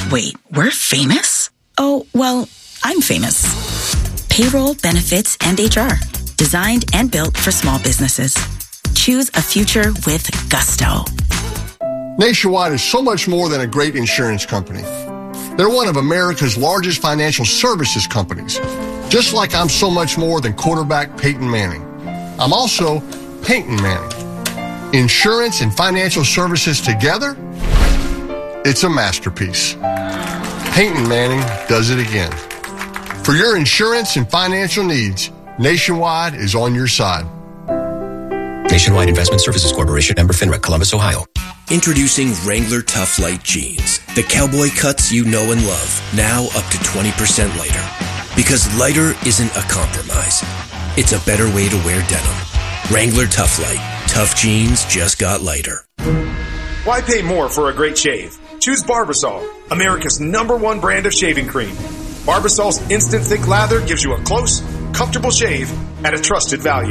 Wait, we're famous? Oh, well, I'm famous. Payroll, benefits, and HR. Designed and built for small businesses. Choose a future with gusto. Nationwide is so much more than a great insurance company. They're one of America's largest financial services companies. Just like I'm so much more than quarterback Peyton Manning. I'm also Peyton Manning. Insurance and financial services together? It's a masterpiece. Peyton Manning does it again. For your insurance and financial needs, Nationwide is on your side. Nationwide Investment Services Corporation, member FINRA, Columbus, Ohio. Introducing Wrangler Tough Light Jeans. The cowboy cuts you know and love, now up to 20% lighter. Because lighter isn't a compromise. It's a better way to wear denim. Wrangler Tough Light. Tough jeans just got lighter. Why pay more for a great shave? Choose Barbasol, America's #1 brand of shaving cream. Barbasol's instant thick lather gives you a close, comfortable shave at a trusted value.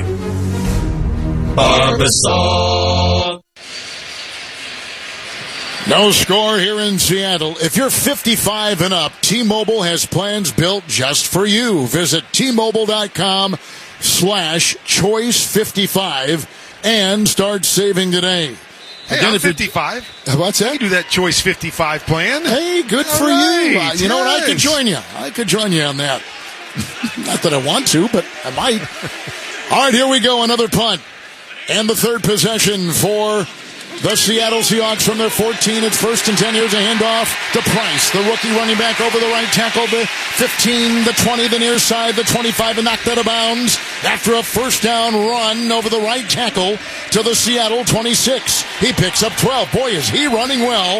Barbasol. No score here in Seattle. If you're 55 and up, T-Mobile has plans built just for you. Visit T-Mobile.com/choice55 and start saving today. Hey, Again, I'm 55. What's that? You do that Choice 55 plan. Hey, good for right. you. You know what? I could join you. I could join you on that. Not that I want to, but I might. All right, here we go. Another punt. And the third possession for the Seattle Seahawks from their 14. It's 1st and 10. Here's a handoff to Price, the rookie running back over the right tackle, the 15, the 20, the near side, the 25, and knocked out of bounds after a first down run over the right tackle to the Seattle 26. He picks up 12. Boy, is he running well.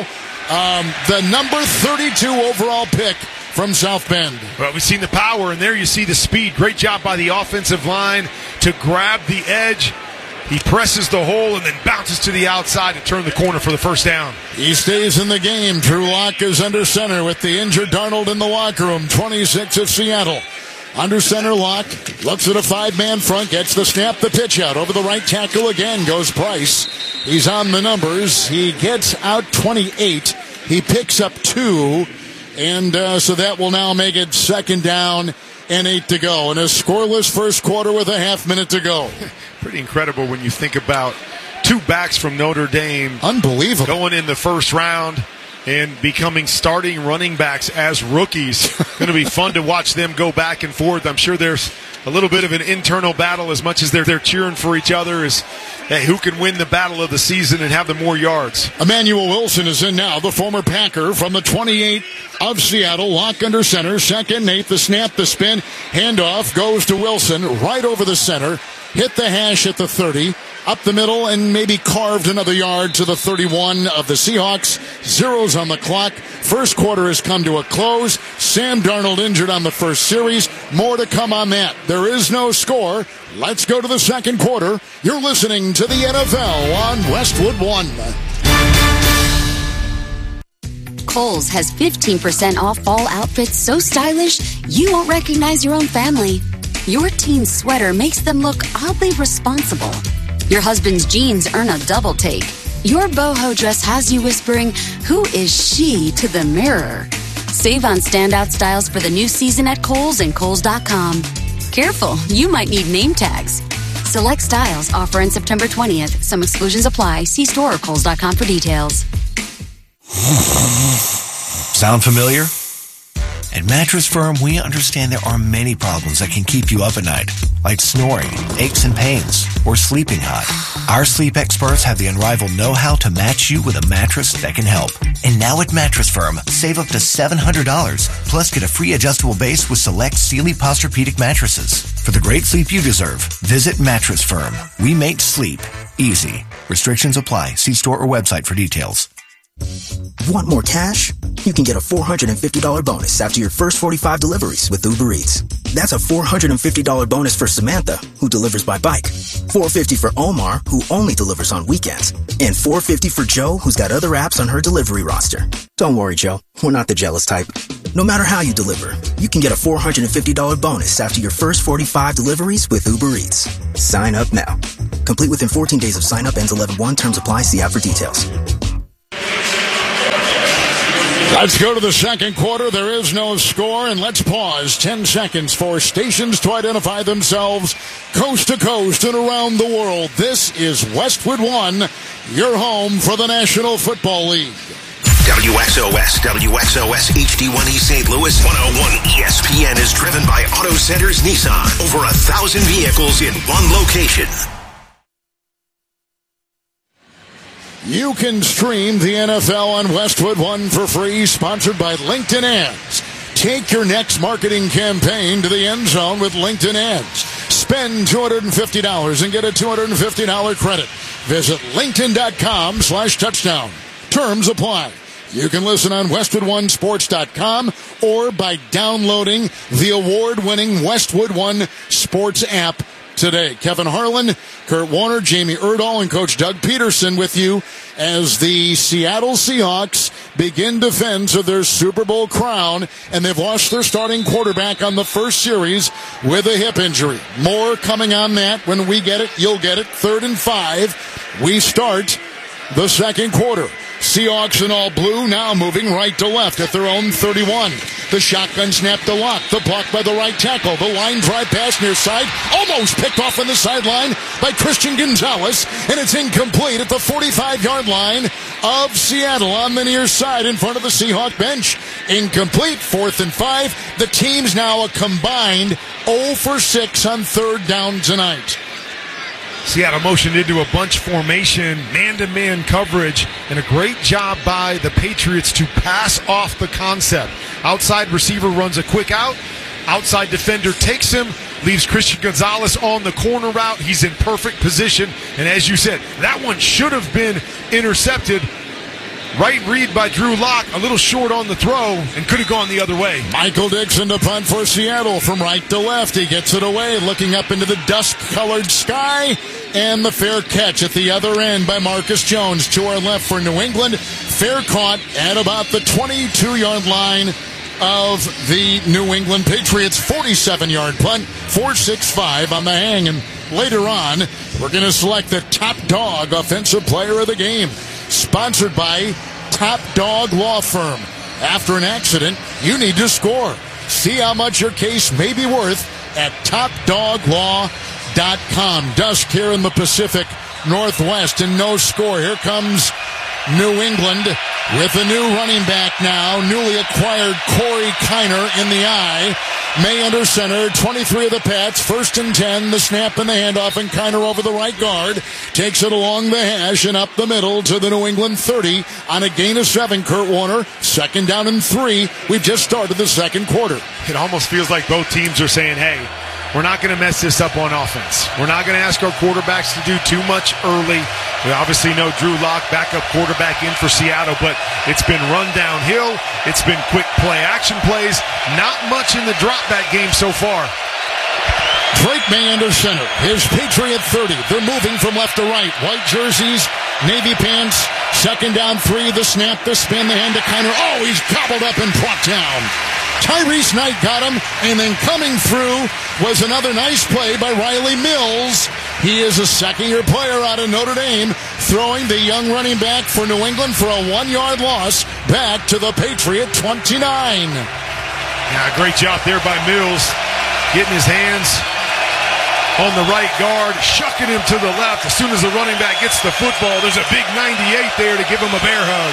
The number 32 overall pick from South Bend. Well, we've seen the power, and there you see the speed. Great job by the offensive line to grab the edge. He presses the hole and then bounces to the outside to turn the corner for the first down. He stays in the game. Drew Lock is under center with the injured Darnold in the locker room. 26 of Seattle. Under center, Lock looks at a 5-man front, gets the snap, the pitch out. Over the right tackle again goes Price. He's on the numbers. He gets out 28. He picks up 2. And so that will now make it 2nd down and 8 to go. And a scoreless first quarter with a half minute to go. Pretty incredible when you think about 2 backs from Notre Dame. Unbelievable. Going in the first round and becoming starting running backs as rookies. Going to be fun to watch them go back and forth. I'm sure there's a little bit of an internal battle as much as they're cheering for each other as hey, who can win the battle of the season and have the more yards. Emmanuel Wilson is in now, the former Packer from the 28 of Seattle. Lock under center, 2nd and 8. The snap, the spin, handoff goes to Wilson right over the center. Hit the hash at the 30, up the middle, and maybe carved another yard to the 31 of the Seahawks. Zeros on the clock. First quarter has come to a close. Sam Darnold injured on the first series. More to come on that. There is no score. Let's go to the second quarter. You're listening to the NFL on Westwood One. Kohl's has 15% off fall outfits so stylish you won't recognize your own family. Your teen's sweater makes them look oddly responsible. Your husband's jeans earn a double take. Your boho dress has you whispering, "Who is she?" to the mirror. Save on standout styles for the new season at Kohl's and Kohls.com. Careful, you might need name tags. Select styles offer on September 20th. Some exclusions apply. See store or Kohls.com for details. Sound familiar? At Mattress Firm, we understand there are many problems that can keep you up at night, like snoring, aches and pains, or sleeping hot. Our sleep experts have the unrivaled know-how to match you with a mattress that can help. And now at Mattress Firm, save up to $700, plus get a free adjustable base with select Sealy Posturepedic mattresses. For the great sleep you deserve, visit Mattress Firm. We make sleep easy. Restrictions apply. See store or website for details. Want more cash? You can get a $450 bonus after your first 45 deliveries with Uber Eats. That's a $450 bonus for Samantha, who delivers by bike. $450 for Omar, who only delivers on weekends. And $450 for Joe, who's got other apps on her delivery roster. Don't worry, Joe. We're not the jealous type. No matter how you deliver, you can get a $450 bonus after your first 45 deliveries with Uber Eats. Sign up now. Complete within 14 days of sign up. Ends 11/1. Terms apply. See app for details. Let's go to the second quarter. There is no score, and let's pause 10 seconds for stations to identify themselves coast to coast and around the world. This is Westwood One, your home for the National Football League. WXOS HD1E St. Louis 101 ESPN is driven by Auto Centers Nissan. Over 1,000 vehicles in one location. You can stream the NFL on Westwood One for free, sponsored by LinkedIn Ads. Take your next marketing campaign to the end zone with LinkedIn Ads. Spend $250 and get a $250 credit. Visit linkedin.com/touchdown. Terms apply. You can listen on WestwoodOneSports.com or by downloading the award-winning Westwood One Sports app today. Kevin Harlan, Kurt Warner, Jamie Erdahl, and Coach Doug Peterson with you as the Seattle Seahawks begin defense of their Super Bowl crown, and they've lost their starting quarterback on the first series with a hip injury. More coming on that when we get it. You'll get it. 3rd and 5. We start the second quarter. Seahawks in all blue now moving right to left at their own 31. The shotgun snap to Locke. The block by the right tackle. The line drive pass near side. Almost picked off on the sideline by Christian Gonzalez. And it's incomplete at the 45-yard line of Seattle on the near side in front of the Seahawk bench. Incomplete. 4th and 5. The team's now a combined 0 for 6 on 3rd down tonight. Seattle motioned into a bunch formation, man-to-man coverage, and a great job by the Patriots to pass off the concept. Outside receiver runs a quick out. Outside defender takes him, leaves Christian Gonzalez on the corner route. He's in perfect position. And as you said, that one should have been intercepted. Right read by Drew Lock, a little short on the throw, and could have gone the other way. Michael Dixon to punt for Seattle from right to left. He gets it away, looking up into the dusk-colored sky, and the fair catch at the other end by Marcus Jones to our left for New England. Fair caught at about the 22-yard line of the New England Patriots. 47-yard punt, 4.65 on the hang, and later on, we're going to select the top dog offensive player of the game. Sponsored by Top Dog Law Firm. After an accident, you need to score. See how much your case may be worth at TopDogLaw.com. Dusk here in the Pacific Northwest and no score. Here comes New England with a new running back now. Newly acquired Corey Kiner in the eye. May under center, 23 of the Pats, 1st and 10, the snap and the handoff, and Kiner over the right guard, takes it along the hash and up the middle to the New England 30 on a gain of 7, Kurt Warner, 2nd down and 3. We've just started the second quarter. It almost feels like both teams are saying, hey, we're not going to mess this up on offense. We're not going to ask our quarterbacks to do too much early. We obviously know Drew Lock, backup quarterback in for Seattle, but it's been run downhill. It's been quick play action plays. Not much in the drop back game so far. Drake May under center. His Patriot 30. They're moving from left to right. White jerseys, navy pants. 2nd down 3. The snap, the spin, the hand to Kiner. Oh, he's gobbled up and brought down. Tyrese Knight got him, and then coming through was another nice play by Riley Mills. He is a second-year player out of Notre Dame, throwing the young running back for New England for a 1-yard loss back to the Patriot 29. Yeah, great job there by Mills, getting his hands on the right guard, shucking him to the left. As soon as the running back gets the football, there's a big 98 there to give him a bear hug.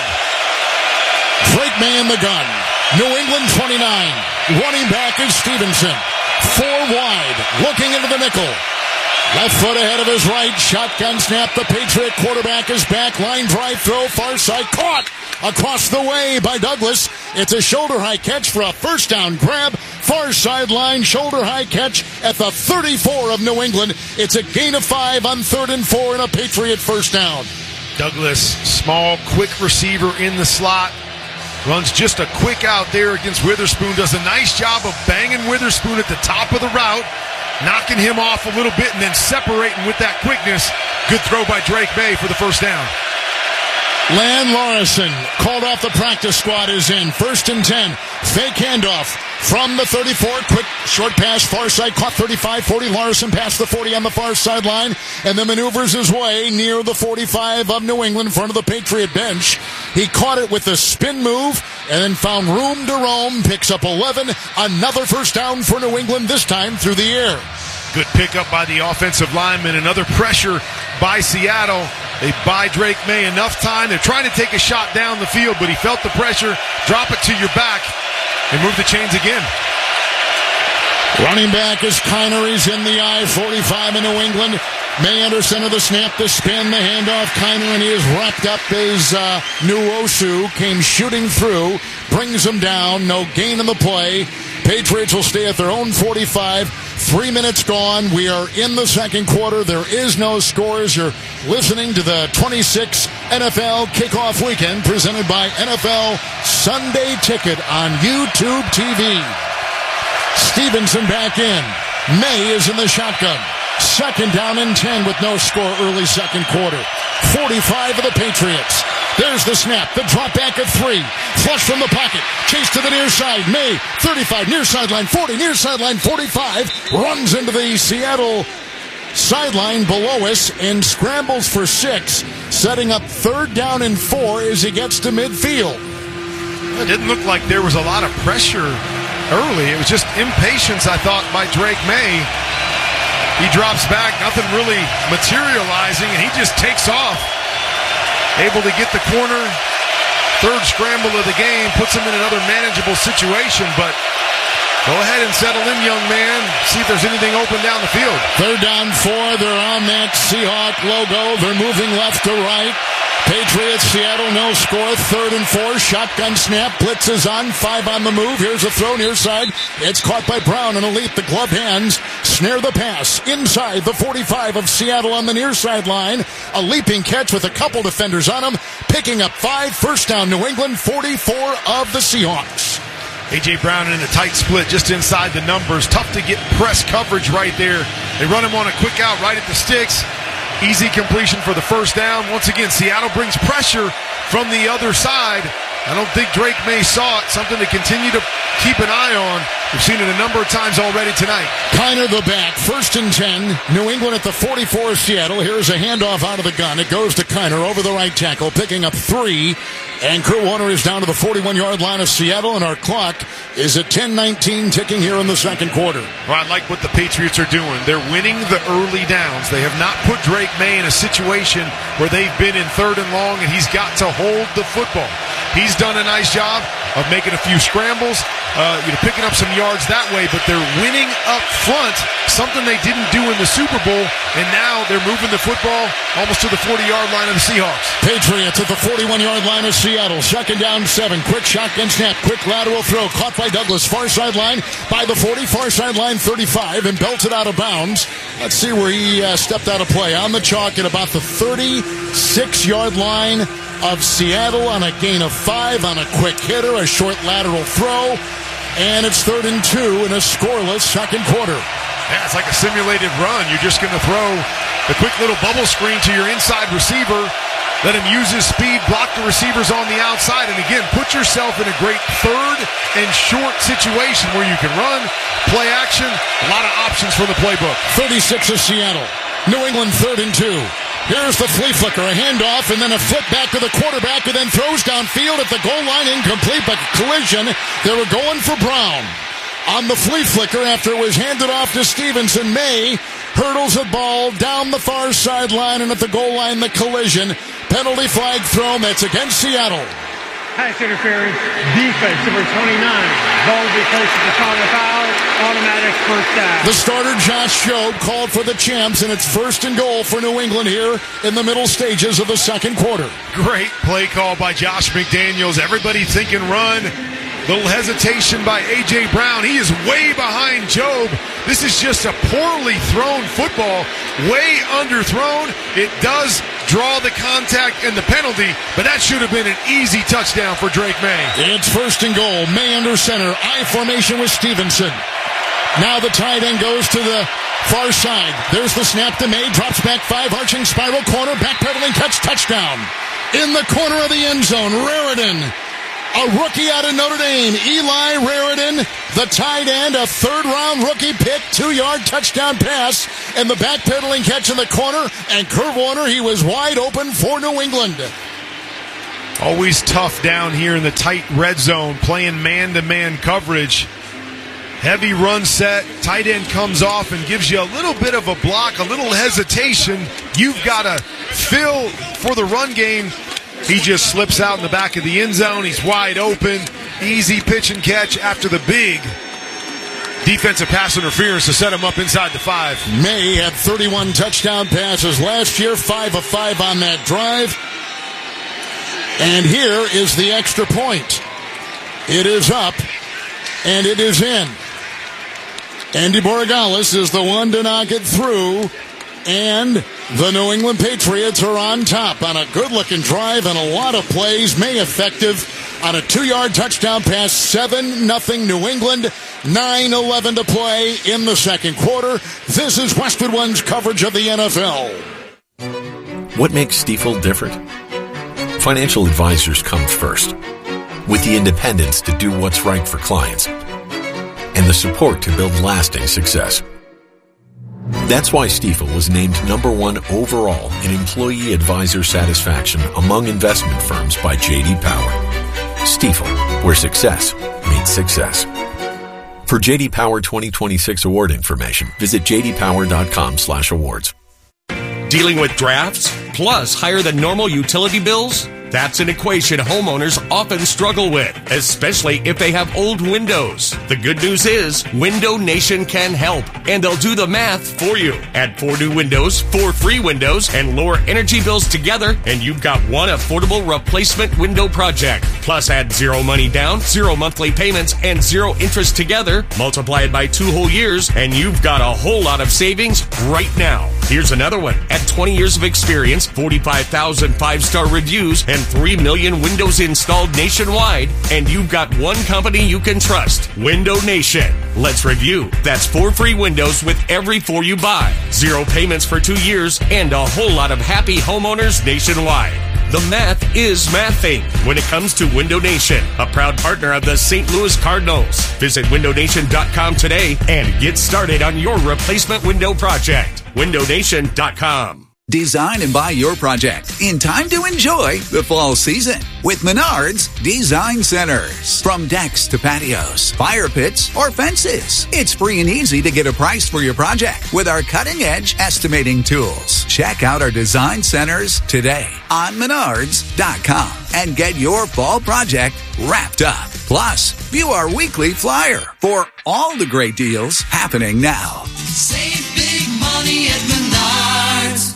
Drake May in the gun. New England 29. Running back is Stevenson. 4 wide. Looking into the nickel. Left foot ahead of his right. Shotgun snap. The Patriot quarterback is back. Line drive throw. Far side. Caught across the way by Douglas. It's a shoulder high catch for a 1st down grab. Far sideline shoulder high catch at the 34 of New England. It's a gain of 5 on 3rd and 4 and a Patriot 1st down. Douglas, small, quick receiver in the slot. Runs just a quick out there against Witherspoon. Does a nice job of banging Witherspoon at the top of the route, knocking him off a little bit, and then separating with that quickness. Good throw by Drake May for the 1st down. Lan Larson, called off the practice squad, is in. 1st and 10. Fake handoff from the 34. Quick short pass, far side, caught 35-40. Larson past the 40 on the far sideline, and then maneuvers his way near the 45 of New England in front of the Patriot bench. He caught it with a spin move and then found room to roam. Picks up 11. Another first down for New England, this time through the air. Good pickup by the offensive lineman. Another pressure by Seattle. They buy Drake May enough time. They're trying to take a shot down the field, but he felt the pressure. Drop it to your back and move the chains again. Running back is Kiner. He's in the I-45 in New England. May under center, the snap, the spin, the handoff. Kiner, and he is wrapped up as Nwosu came shooting through. Brings him down. No gain in the play. Patriots will stay at their own 45. 3 minutes gone. We are in the second quarter. There is no scores. You're listening to the 26 NFL Kickoff Weekend presented by NFL Sunday Ticket on YouTube TV. Stevenson back in. May is in the shotgun. 2nd down and 10 with no score early second quarter. 45 of the Patriots. There's the snap. The drop back at 3. Flush from the pocket. Chase to the near side. May, 35, near sideline 40, near sideline 45. Runs into the Seattle sideline below us and scrambles for 6. Setting up 3rd down and 4 as he gets to midfield. It didn't look like there was a lot of pressure early. It was just impatience, I thought, by Drake May. He drops back, nothing really materializing, and he just takes off. Able to get the corner. 3rd scramble of the game puts him in another manageable situation, but go ahead and settle in, young man. See if there's anything open down the field. 3rd down 4. They're on that Seahawk logo. They're moving left to right. Patriots, Seattle, no score. 3rd and 4. Shotgun snap. Blitz is on. 5 on the move. Here's a throw near side. It's caught by Brown and a leap. The glove hands snare the pass inside the 45 of Seattle on the near sideline. A leaping catch with a couple defenders on him. Picking up 5. First down, New England. 44 of the Seahawks. A.J. Brown in a tight split just inside the numbers. Tough to get press coverage right there. They run him on a quick out right at the sticks. Easy completion for the first down. Once again, Seattle brings pressure from the other side. I don't think Drake May saw it. Something to continue to keep an eye on. We've seen it a number of times already tonight. Kiner the back. 1st and 10. New England at the 44 of Seattle. Here's a handoff out of the gun. It goes to Kiner over the right tackle, picking up 3. And Kurt Warner is down to the 41-yard line of Seattle, and our clock is at 10:19 ticking here in the second quarter. Well, I like what the Patriots are doing. They're winning the early downs. They have not put Drake May in a situation where they've been in 3rd and long, and he's got to hold the football. He's done a nice job of making a few scrambles, picking up some yards that way, but they're winning up front, something they didn't do in the Super Bowl, and now they're moving the football almost to the 40-yard line of the Seahawks. Patriots at the 41-yard line of Seattle. 2nd down 7. Quick shotgun snap. Quick lateral throw. Caught by Douglas. Far sideline by the 40. Far sideline 35 and belted out of bounds. Let's see where he stepped out of play. On the chalk at about the 36-yard line of Seattle on a gain of 5 on a quick hitter. A short lateral throw. And it's 3rd and 2 in a scoreless second quarter. Yeah, it's like a simulated run. You're just going to throw the quick little bubble screen to your inside receiver. Let him use his speed, block the receivers on the outside, and again, put yourself in a great 3rd and short situation where you can run, play action, a lot of options for the playbook. 36 of Seattle. New England 3rd and 2. Here's the flea flicker, a handoff, and then a flip back to the quarterback, who then throws downfield at the goal line, incomplete, but collision. They were going for Brown. On the flea flicker, after it was handed off to Stevenson, May hurdles the ball down the far sideline, and at the goal line, the collision. Penalty flag thrown. That's against Seattle. Pass interference, defense, number 29. Ball because of the Chicago foul, automatic first down. The starter, Josh Jobe, called for the champs, and it's 1st and goal for New England here in the middle stages of the second quarter. Great play call by Josh McDaniels. Everybody thinking run. Little hesitation by A.J. Brown. He is way behind Jobe. This is just a poorly thrown football. Way underthrown. It does draw the contact and the penalty, but that should have been an easy touchdown for Drake May. It's 1st and goal. May under center. I formation with Stevenson. Now the tight end goes to the far side. There's the snap to May. Drops back 5, arching spiral corner. Backpedaling catch, touchdown. in the corner of the end zone. Raridan, a rookie out of Notre Dame. Eli Raridan, the tight end, a third-round rookie pick, 2-yard touchdown pass, and the backpedaling catch in the corner. And Kurt Warner, he was wide open for New England. Always tough down here in the tight red zone, playing man-to-man coverage. Heavy run set, tight end comes off and gives you a little bit of a block, a little hesitation. You've got to fill for the run game. He just slips out in the back of the end zone. He's wide open. Easy pitch and catch after the big defensive pass interference to set him up inside the 5. May had 31 touchdown passes last year, 5 of 5 on that drive. And here is the extra point. It is up, and it is in. Andy Borregales is the one to knock it through, and the New England Patriots are on top on a good-looking drive and a lot of plays. May effective on a 2-yard touchdown pass, 7-0 New England, 9:11 to play in the second quarter. This is Westwood One's coverage of the NFL. What makes Stifel different? Financial advisors come first, with the independence to do what's right for clients and the support to build lasting success. That's why Stifel was named #1 overall in employee advisor satisfaction among investment firms by J.D. Power. Stifel, where success meets success. For J.D. Power 2026 award information, visit jdpower.com/awards. Dealing with drafts, plus higher than normal utility bills? That's an equation homeowners often struggle with, especially if they have old windows. The good news is, Window Nation can help, and they'll do the math for you. Add 4 new windows, 4 free windows, and lower energy bills together, and you've got one affordable replacement window project. Plus add 0 money down, 0 monthly payments, and 0 interest together. Multiply it by 2 whole years, and you've got a whole lot of savings right now. Here's another one. At 20 years of experience, 45,000 5-star reviews, and 3 million windows installed nationwide, and you've got one company you can trust, Window Nation. Let's review. That's 4 free windows with every 4 you buy, 0 payments for 2 years, and a whole lot of happy homeowners nationwide. The math is mathing when it comes to Window Nation, a proud partner of the St. Louis Cardinals. Visit windownation.com today and get started on your replacement window project. windownation.com. Design and buy your project in time to enjoy the fall season with Menards Design Centers. From decks to patios, fire pits, or fences, it's free and easy to get a price for your project with our cutting-edge estimating tools. Check out our design centers today on Menards.com and get your fall project wrapped up. Plus, view our weekly flyer for all the great deals happening now. Save big money at Menards.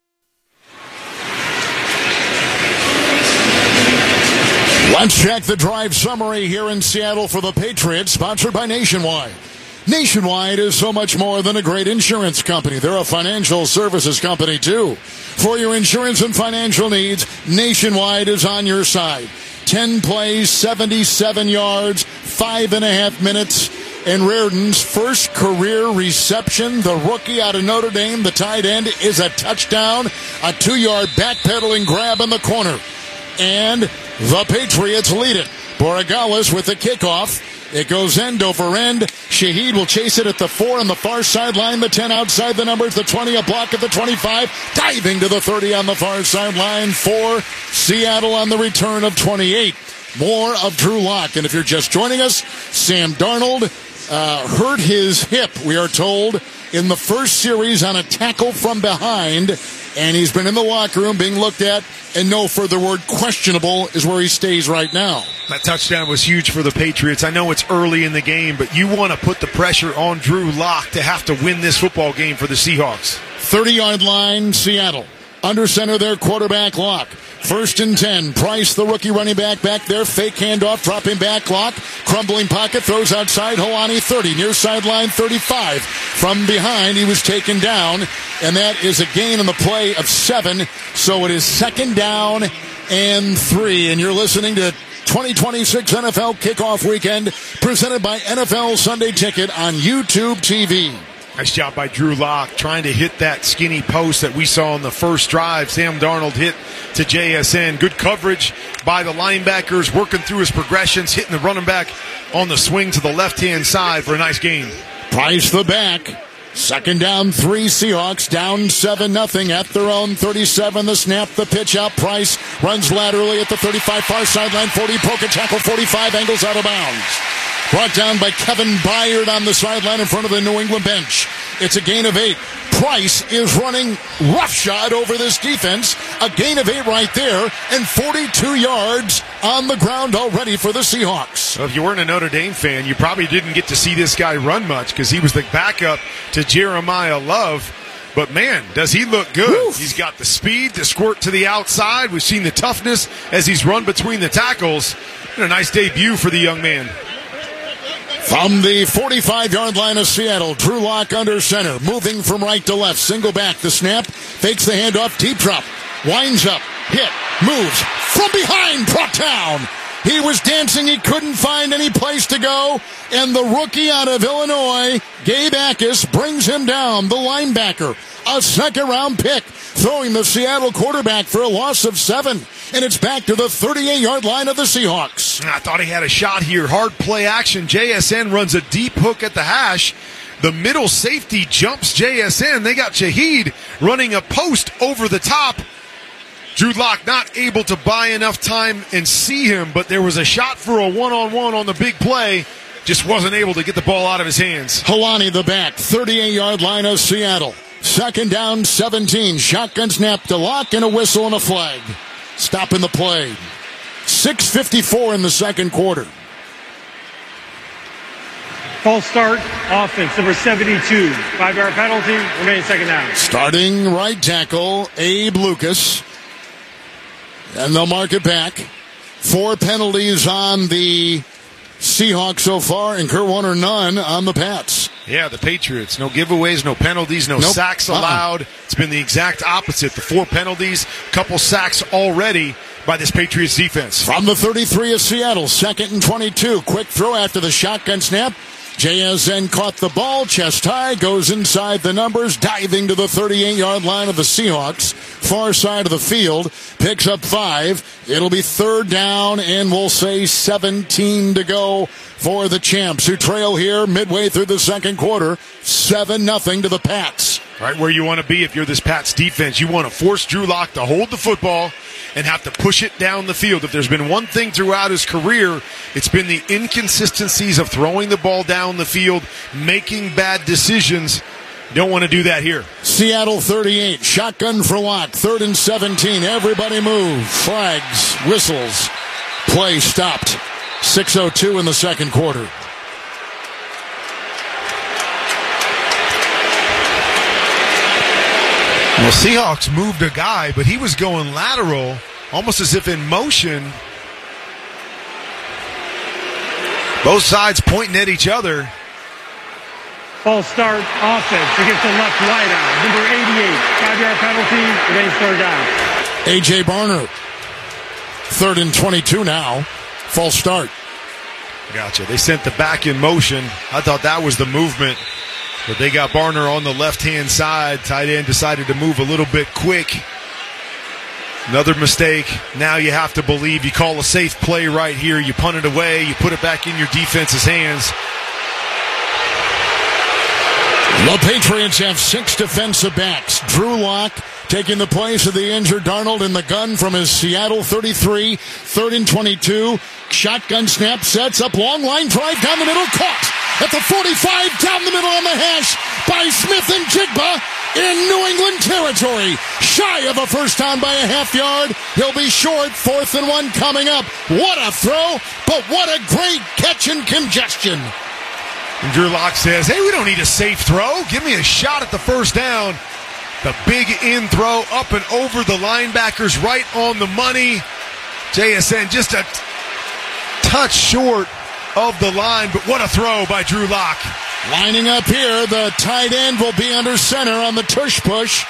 Let's check the drive summary here in Seattle for the Patriots, sponsored by Nationwide. Nationwide is so much more than a great insurance company. They're a financial services company, too. For your insurance and financial needs, Nationwide is on your side. 10 plays, 77 yards, 5.5 minutes. And Raridan's first career reception, the rookie out of Notre Dame, the tight end, is a touchdown, a 2-yard backpedaling grab in the corner. And the Patriots lead it. Borregales with the kickoff. It goes end over end. Shaheed will chase it at the 4 on the far sideline, the 10 outside the numbers, the 20, a block at the 25, diving to the 30 on the far sideline for Seattle on the return of 28. More of Drew Lock. And if you're just joining us, Sam Darnold hurt his hip, we are told, in the first series on a tackle from behind. And he's been in the locker room being looked at, and no further word, questionable is where he stays right now. That touchdown was huge for the Patriots. I know it's early in the game, but you want to put the pressure on Drew Lock to have to win this football game for the Seahawks. 30-yard line, Seattle. Under center, their quarterback Lock. 1st and 10. Price, the rookie running back there. Fake handoff, dropping back Lock. Crumbling pocket, throws outside. Holani 30, near sideline 35. From behind, he was taken down, and that is a gain on the play of 7. So it is 2nd down and 3. And you're listening to 2026 NFL Kickoff Weekend, presented by NFL Sunday Ticket on YouTube TV. Nice job by Drew Lock trying to hit that skinny post that we saw on the first drive. Sam Darnold hit to JSN. Good coverage by the linebackers, working through his progressions, hitting the running back on the swing to the left-hand side for a nice gain. Price the back. Second down, 3 Seahawks, down 7-0 at their own 37. The snap, the pitch out. Price runs laterally at the 35, far sideline, 40, broke a tackle, 45, angles out of bounds. Brought down by Kevin Byard on the sideline in front of the New England bench. It's a gain of 8. Price is running roughshod over this defense. A gain of 8 right there, and 42 yards on the ground already for the Seahawks. Well, if you weren't a Notre Dame fan, you probably didn't get to see this guy run much because he was the backup to Jeremiah Love. But, man, does he look good. Oof. He's got the speed to squirt to the outside. We've seen the toughness as he's run between the tackles. And a nice debut for the young man. From the 45-yard line of Seattle, Drew Lock under center, moving from right to left, single back, the snap, fakes the handoff, deep drop, winds up, hit, moves, from behind, brought down. He was dancing, he couldn't find any place to go, and the rookie out of Illinois, Gabe Akis, brings him down, the linebacker. A second-round pick, throwing the Seattle quarterback for a loss of 7. And it's back to the 38-yard line of the Seahawks. I thought he had a shot here. Hard play action. JSN runs a deep hook at the hash. The middle safety jumps JSN. They got Shaheed running a post over the top. Drew Lock not able to buy enough time and see him, but there was a shot for a one-on-one on the big play. Just wasn't able to get the ball out of his hands. Helani the back, 38-yard line of Seattle. Second down, 17. Shotgun snap to Lock and a whistle and a flag. Stopping the play. 6:54 in the second quarter. False start, offense, number 72. 5-yard penalty, remaining second down. Starting right tackle, Abe Lucas. And they'll mark it back. 4 penalties on the Seahawks so far, and Kurt Warner none on the Pats. Yeah, the Patriots. No giveaways, no penalties, no sacks allowed. It's been the exact opposite. The 4 penalties, couple sacks already by this Patriots defense. From the 33 of Seattle, 2nd and 22. Quick throw after the shotgun snap. JSN caught the ball, chest high, goes inside the numbers, diving to the 38-yard line of the Seahawks. Far side of the field, picks up 5. It'll be third down, and we'll say 17 to go for the Champs, who trail here midway through the second quarter, 7-0 to the Pats. Right where you want to be if you're this Pats defense. You want to force Drew Lock to hold the football and have to push it down the field. If there's been one thing throughout his career, it's been the inconsistencies of throwing the ball down the field, making bad decisions. Don't want to do that here. Seattle 38, shotgun for Lock, 3rd and 17. Everybody move. Flags, whistles. Play stopped. 6:02 in the second quarter. Well, Seahawks moved a guy, but he was going lateral, almost as if in motion. Both sides pointing at each other. False start, offense against the left wideout. Number 88, 5-yard penalty, remains third down. A.J. Barner, 3rd and 22 now. False start. Gotcha. They sent the back in motion. I thought that was the movement. But they got Barner on the left-hand side. Tight end decided to move a little bit quick. Another mistake. Now you have to believe you call a safe play right here. You punt it away. You put it back in your defense's hands. The Patriots have 6 defensive backs. Drew Lock taking the place of the injured Darnold in the gun from his Seattle 33, 3rd and 22. Shotgun snap, sets up, long line drive down the middle, caught at the 45, down the middle on the hash by Smith and Jigba in New England territory. Shy of a first down by a half yard. He'll be short, 4th and 1 coming up. What a throw, but what a great catch in congestion. And Drew Lock says, hey, we don't need a safe throw. Give me a shot at the first down. The big in throw up and over the linebackers, right on the money. JSN just a touch short of the line, but what a throw by Drew Lock. Lining up here, the tight end will be under center on the tush push.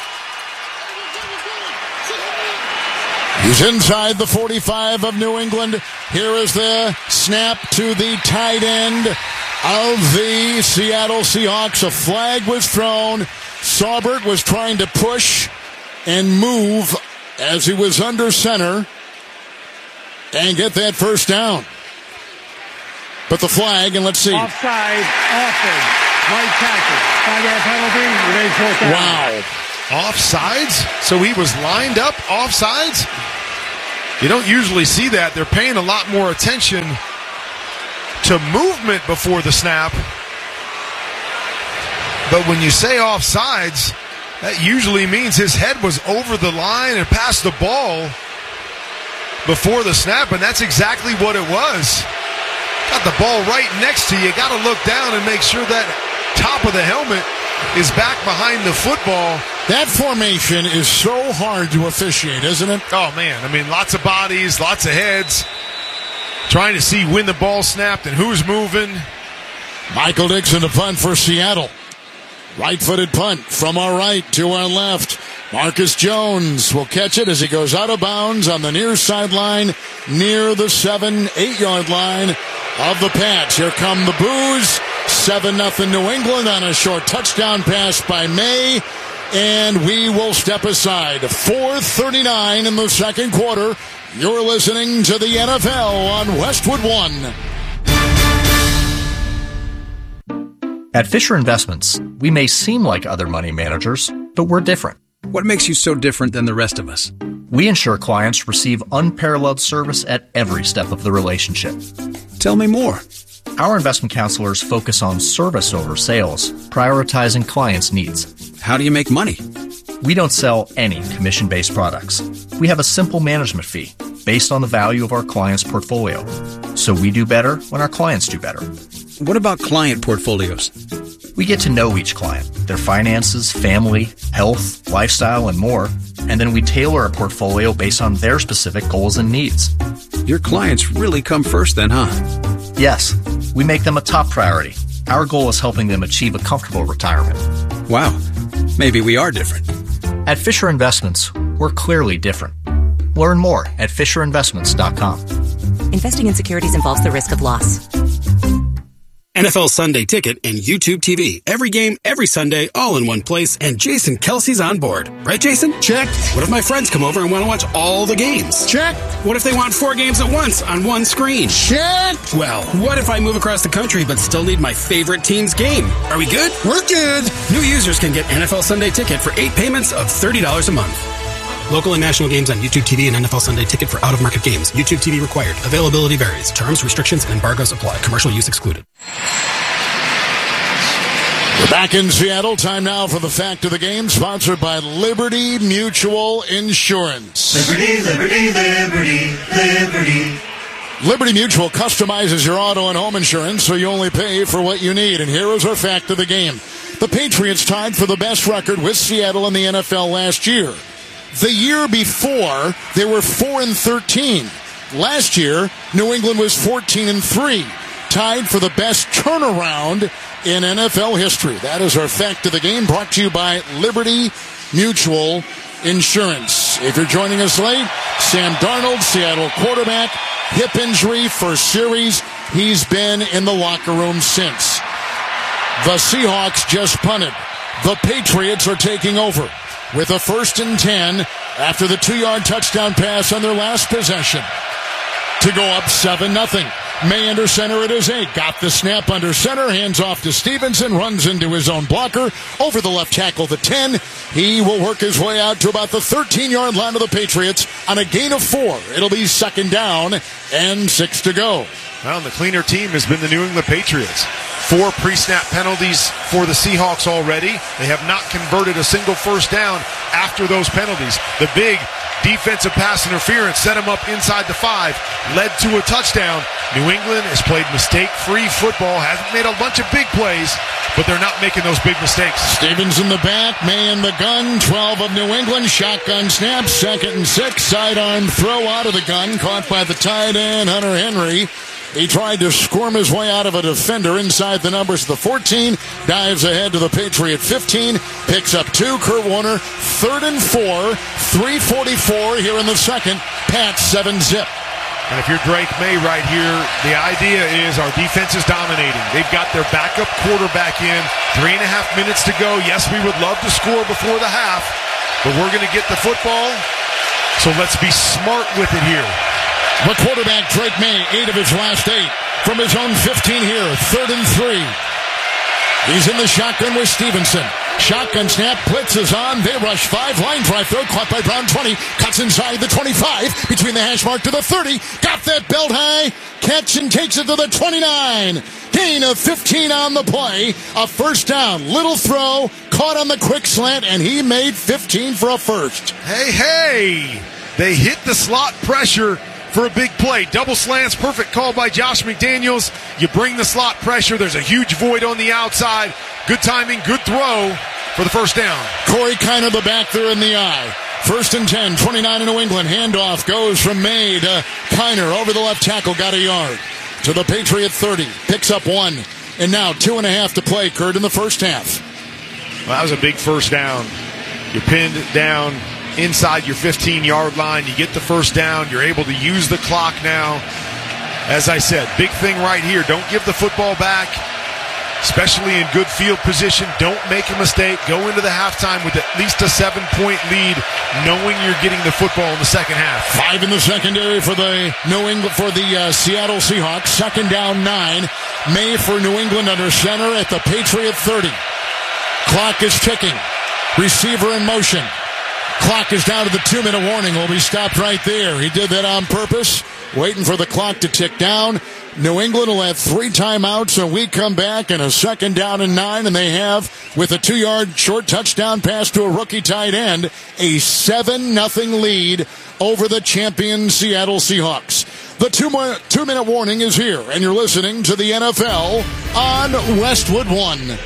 He's inside the 45 of New England. Here is the snap to the tight end. of the Seattle Seahawks. A flag was thrown. Saubert was trying to push and move as he was under center and get that first down. But the flag, and let's see. Offside, offense, right tackle, 5-yard penalty, remains fourth down. Wow. Offsides? So he was lined up offsides? You don't usually see that. They're paying a lot more attention to movement before the snap. But when you say offsides, that usually means his head was over the line and past the ball before the snap, and that's exactly what it was. Got the ball right next to you. Got to look down and make sure that top of the helmet is back behind the football. That formation is so hard to officiate, isn't it? Oh, man. I mean, lots of bodies, lots of heads. Trying to see when the ball snapped and who's moving. Michael Dixon to punt for Seattle. Right-footed punt from our right to our left. Marcus Jones will catch it as he goes out of bounds on the near sideline, near the 7-8-yard line of the Pats. Here come the boos. 7-0 New England on a short touchdown pass by May. And we will step aside. 4:39 in the second quarter. You're listening to the NFL on Westwood One. At Fisher Investments, we may seem like other money managers, but we're different. What makes you so different than the rest of us? We ensure clients receive unparalleled service at every step of the relationship. Tell me more. Our investment counselors focus on service over sales, prioritizing clients' needs. How do you make money? We don't sell any commission-based products. We have a simple management fee based on the value of our client's portfolio. So we do better when our clients do better. What about client portfolios? We get to know each client, their finances, family, health, lifestyle, and more, and then we tailor a portfolio based on their specific goals and needs. Your clients really come first then, huh? Yes, we make them a top priority. Our goal is helping them achieve a comfortable retirement. Wow, maybe we are different. At Fisher Investments, we're clearly different. Learn more at FisherInvestments.com. Investing in securities involves the risk of loss. NFL Sunday Ticket and YouTube TV. Every game, every Sunday, all in one place, and Jason Kelsey's on board. Right, Jason? Check. What if my friends come over and want to watch all the games? Check. What if they want 4 games at once on one screen? Check. Well, what if I move across the country but still need my favorite team's game? Are we good? We're good. New users can get NFL Sunday Ticket for 8 payments of $30 a month. Local and national games on YouTube TV and NFL Sunday Ticket for out-of-market games. YouTube TV required. Availability varies. Terms, restrictions, and embargoes apply. Commercial use excluded. We're back in Seattle. Time now for the fact of the game, sponsored by Liberty Mutual Insurance. Liberty, liberty, liberty, liberty. Liberty Mutual customizes your auto and home insurance so you only pay for what you need. And here is our fact of the game. The Patriots tied for the best record with Seattle in the NFL last year. The year before, they were 4-13. Last year, New England was 14-3. Tied for the best turnaround in NFL history. That is our fact of the game, brought to you by Liberty Mutual Insurance. If you're joining us late, Sam Darnold, Seattle quarterback, hip injury, first series. He's been in the locker room since. The Seahawks just punted. The Patriots are taking over with a 1st and 10 after the 2-yard touchdown pass on their last possession to go up 7-0. May under center at his 8. Got the snap under center. Hands off to Stevenson. Runs into his own blocker. Over the left tackle, the 10. He will work his way out to about the 13-yard line of the Patriots on a gain of 4. It'll be 2nd down and 6 to go. Well, the cleaner team has been the New England Patriots. 4 pre-snap penalties for the Seahawks already. They have not converted a single first down after those penalties. The big defensive pass interference set them up inside the 5, led to a touchdown. New England has played mistake-free football, hasn't made a bunch of big plays, but they're not making those big mistakes. Stevens in the back, May in the gun, 12 of New England, shotgun snap, 2nd and 6, sidearm throw out of the gun, caught by the tight end, Hunter Henry. He tried to squirm his way out of a defender inside the numbers of the 14, dives ahead to the Patriot 15, picks up 2, Kurt Warner, 3rd and 4, 3:44 here in the second, Pats 7-zip. And if you're Drake May right here, the idea is our defense is dominating. They've got their backup quarterback in. 3.5 minutes to go. Yes, we would love to score before the half, but we're going to get the football. So let's be smart with it here. The quarterback, Drake May, 8 of his last 8. From his own 15 here, 3rd and 3. He's in the shotgun with Stevenson. Shotgun snap, blitz is on. They rush 5, line drive throw, caught by Brown 20. Cuts inside the 25, between the hash mark to the 30. Got that belt high, catch and takes it to the 29. Gain of 15 on the play. A first down, little throw, caught on the quick slant, and he made 15 for a first. Hey! They hit the slot pressure for a big play. Double slants, perfect call by Josh McDaniels. You bring the slot pressure. There's a huge void on the outside. Good timing, good throw for the first down. Corey Kiner the back there in the eye. 1st and 10, 29 in New England. Handoff goes from May to Kiner over the left tackle. Got a yard. To the Patriot 30. Picks up 1. And now 2.5 to play, Kurt, in the first half. Well, that was a big first down. You're pinned down inside your 15-yard line. You get the first down. You're able to use the clock now. As I said, big thing right here. Don't give the football back, especially in good field position. Don't make a mistake. Go into the halftime with at least a 7-point lead, knowing you're getting the football in the second half. 5 in the secondary for the Seattle Seahawks. 2nd down, 9. May for New England under center at the Patriot 30. Clock is ticking. Receiver in motion. Clock is down to the 2-minute warning. Will be stopped right there. He did that on purpose, waiting for the clock to tick down. New England will have 3 timeouts, and we come back in a 2nd down and 9, and they have, with a 2-yard short touchdown pass to a rookie tight end, a 7-0 lead over the champion Seattle Seahawks. The 2-minute warning is here, and you're listening to the NFL on Westwood One.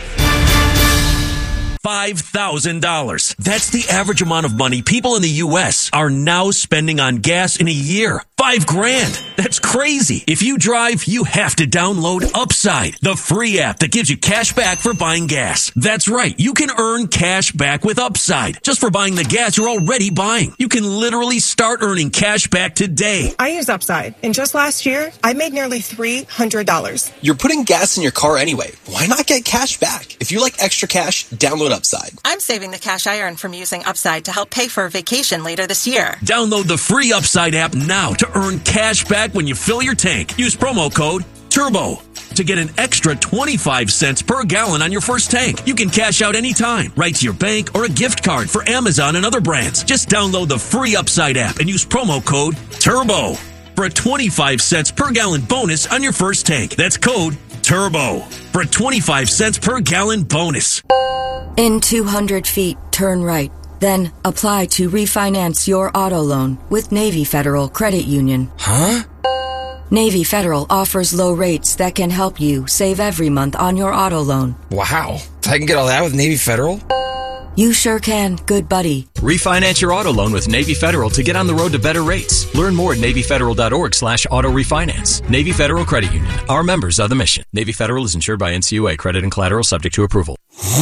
$5,000. That's the average amount of money people in the U.S. are now spending on gas in a year. $5,000. That's crazy. If you drive, you have to download Upside, the free app that gives you cash back for buying gas. That's right. You can earn cash back with Upside just for buying the gas you're already buying. You can literally start earning cash back today. I use Upside, and just last year, I made nearly $300. You're putting gas in your car anyway. Why not get cash back? If you like extra cash, download Upside. I'm saving the cash I earn from using Upside to help pay for a vacation later this year. Download the free Upside app now to earn cash back when you fill your tank. Use promo code TURBO to get an extra 25 cents per gallon on your first tank. You can cash out anytime, right to your bank or a gift card for Amazon and other brands. Just download the free Upside app and use promo code TURBO for a 25 cents per gallon bonus on your first tank. That's code TURBO for a 25 cents per gallon bonus. In 200 feet, turn right. Then apply to refinance your auto loan with Navy Federal Credit Union. Huh? Navy Federal offers low rates that can help you save every month on your auto loan. Wow. I can get all that with Navy Federal? You sure can, good buddy. Refinance your auto loan with Navy Federal to get on the road to better rates. Learn more at NavyFederal.org/auto refinance. Navy Federal Credit Union. Our members are the mission. Navy Federal is insured by NCUA. Credit and collateral subject to approval.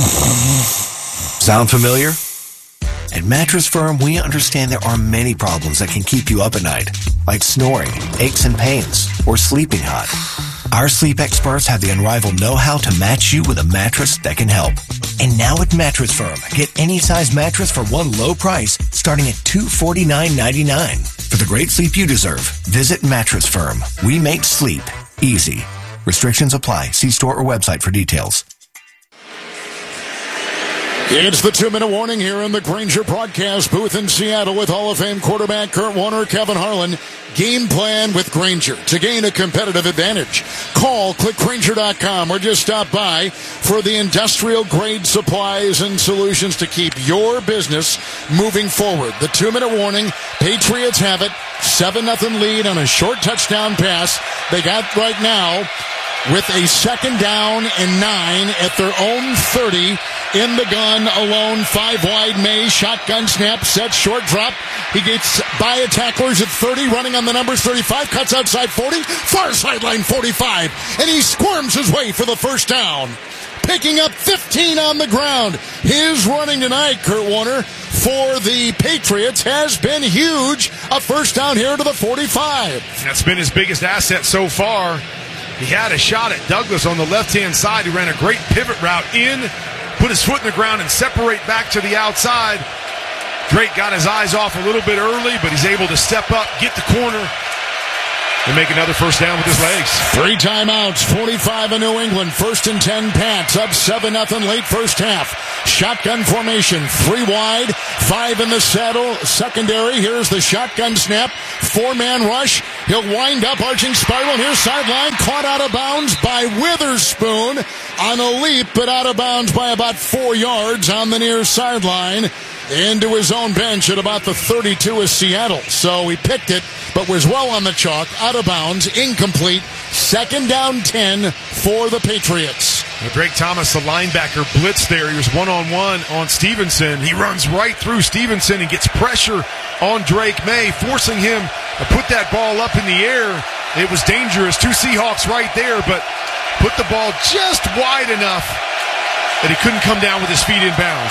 Sound familiar? At Mattress Firm, we understand there are many problems that can keep you up at night, like snoring, aches and pains, or sleeping hot. Our sleep experts have the unrivaled know-how to match you with a mattress that can help. And now at Mattress Firm, get any size mattress for one low price, starting at $249.99. For the great sleep you deserve, visit Mattress Firm. We make sleep easy. Restrictions apply. See store or website for details. It's the 2-minute warning here in the Grainger broadcast booth in Seattle with Hall of Fame quarterback Kurt Warner, Kevin Harlan. Game plan with Grainger to gain a competitive advantage. Call, click Grainger.com, or just stop by for the industrial-grade supplies and solutions to keep your business moving forward. The 2-minute warning, Patriots have it. 7-0 lead on a short touchdown pass. They got right now with a 2nd down and 9 at their own 30. In the gun, alone, 5 wide. May, shotgun snap, set, short drop. He gets by a tacklers at 30, running on the numbers 35, cuts outside 40, far sideline 45, and he squirms his way for the first down. picking up 15 on the ground. His running tonight, Kurt Warner, for the Patriots has been huge. A first down here to the 45. That's been his biggest asset so far. He had a shot at Douglas on the left-hand side. He ran a great pivot route in, put his foot in the ground, and separate back to the outside. Drake got his eyes off a little bit early, but he's able to step up, get the corner, and make another first down with his legs. 3 timeouts, 45 in New England. 1st and 10 Pats, up 7-0 late first half. Shotgun formation, 3 wide, 5 in the saddle. Secondary, here's the shotgun snap. 4-man rush. He'll wind up, arching spiral. Here's sideline, caught out of bounds by Witherspoon on a leap, but out of bounds by about 4 yards on the near sideline. Into his own bench at about the 32 of Seattle. So he picked it, but was well on the chalk, out of bounds, incomplete. 2nd down 10 for the Patriots. Drake Thomas, the linebacker, blitz there. He was one-on-one on Stevenson. He runs right through Stevenson and gets pressure on Drake May, forcing him to put that ball up in the air. It was dangerous. 2 Seahawks right there, but put the ball just wide enough that he couldn't come down with his feet in bounds.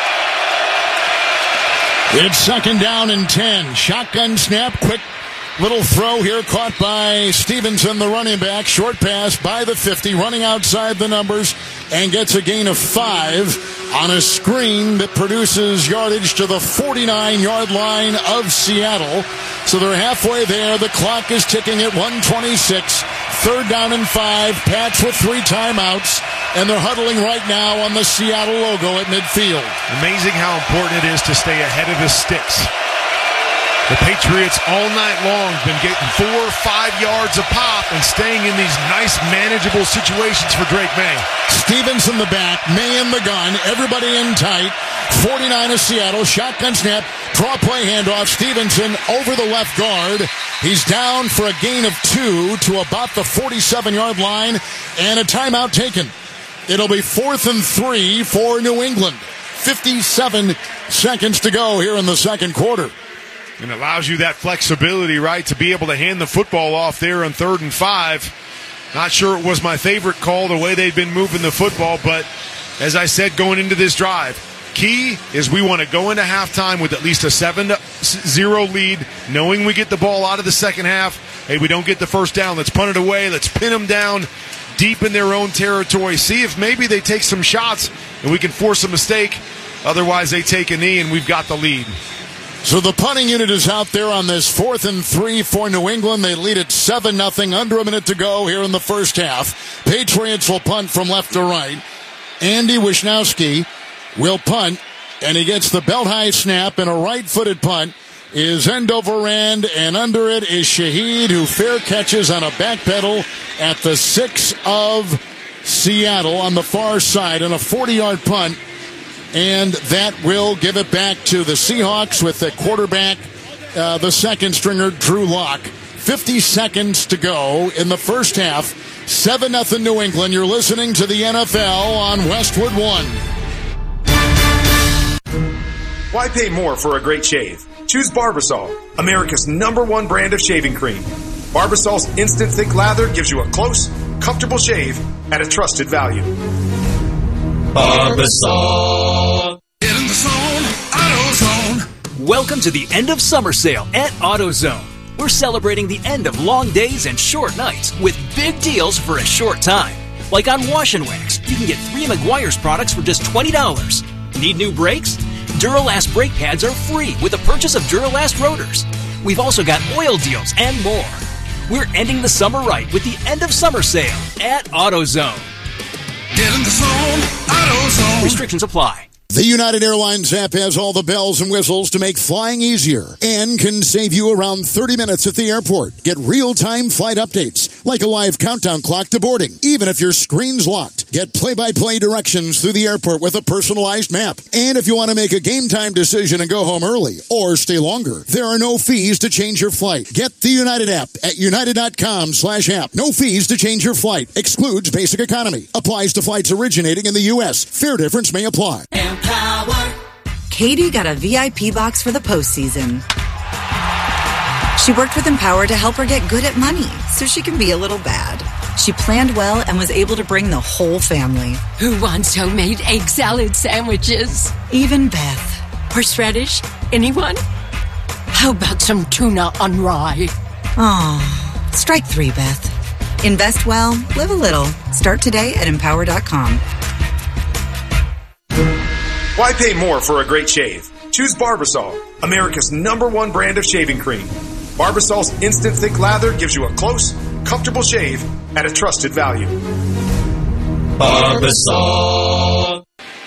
It's 2nd down and 10. Shotgun snap, quick little throw here, caught by Stevenson, the running back. Short pass by the 50, running outside the numbers, and gets a gain of 5 on a screen that produces yardage to the 49-yard line of Seattle. So they're halfway there. The clock is ticking at 1:26. 3rd down and 5. Pats with 3 timeouts, and they're huddling right now on the Seattle logo at midfield. Amazing how important it is to stay ahead of the sticks. The Patriots all night long have been getting 4 or 5 yards a pop and staying in these nice, manageable situations for Drake May. Stevenson the back, May in the gun, everybody in tight. 49 of Seattle, shotgun snap, draw play handoff. Stevenson over the left guard. He's down for a gain of 2 to about the 47-yard line, and a timeout taken. It'll be 4th and 3 for New England. 57 seconds to go here in the second quarter. And it allows you that flexibility, right, to be able to hand the football off there on 3rd and 5. Not sure it was my favorite call, the way they've been moving the football, but as I said going into this drive, key is we want to go into halftime with at least a 7-0 lead, knowing we get the ball out of the second half. Hey, we don't get the first down. Let's punt it away. Let's pin them down deep in their own territory. See if maybe they take some shots and we can force a mistake. Otherwise, they take a knee and we've got the lead. So the punting unit is out there on this 4th and 3 for New England. They lead at 7-0, under a minute to go here in the first half. Patriots will punt from left to right. Andy Wisnowski will punt, and he gets the belt-high snap, and a right-footed punt is end over end, and under it is Shaheed, who fair catches on a back pedal at the 6 of Seattle on the far side, and a 40-yard punt. And that will give it back to the Seahawks with the quarterback, the second stringer, Drew Lock. 50 seconds to go in the first half. 7-0 New England. You're listening to the NFL on Westwood One. Why pay more for a great shave? Choose Barbasol, America's #1 brand of shaving cream. Barbasol's instant thick lather gives you a close, comfortable shave at a trusted value. Barbasol. Get in the zone, AutoZone. Welcome to the end of summer sale at AutoZone. We're celebrating the end of long days and short nights with big deals for a short time. Like on Wash and Wax, you can get 3 Meguiar's products for just $20. Need new brakes? Duralast brake pads are free with the purchase of Duralast rotors. We've also got oil deals and more. We're ending the summer right with the end of summer sale at AutoZone. Get in the zone, AutoZone. Restrictions apply. The United Airlines app has all the bells and whistles to make flying easier and can save you around 30 minutes at the airport. Get real-time flight updates, like a live countdown clock to boarding, even if your screen's locked. Get play-by-play directions through the airport with a personalized map. And if you want to make a game-time decision and go home early or stay longer, there are no fees to change your flight. Get the United app at united.com/app. No fees to change your flight. Excludes basic economy. Applies to flights originating in the U.S. Fare difference may apply. Katie got a VIP box for the postseason. She worked with Empower to help her get good at money so she can be a little bad. She planned well and was able to bring the whole family. Who wants homemade egg salad sandwiches? Even Beth. Horseradish? Anyone? How about some tuna on rye? Aw, strike 3, Beth. Invest well, live a little. Start today at Empower.com. Why pay more for a great shave? Choose Barbasol, America's #1 brand of shaving cream. Barbasol's instant thick lather gives you a close, comfortable shave at a trusted value. Barbasol.